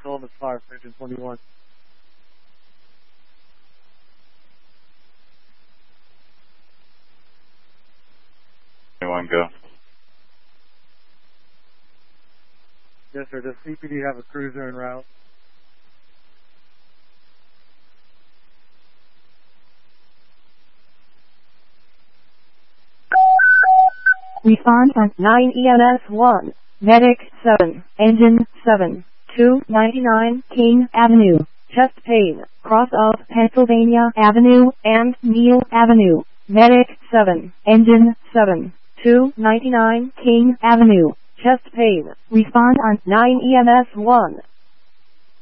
Control the fire, Engine 21. Go. Yes, sir. Does CPD have a cruiser en route? Respond on 9 EMS 1, Medic 7, Engine 7, 299 King Avenue, chest pain, cross of Pennsylvania Avenue and Neal Avenue, Medic 7, Engine 7, 299 King Avenue, chest pain. Respond on 9 EMS 1.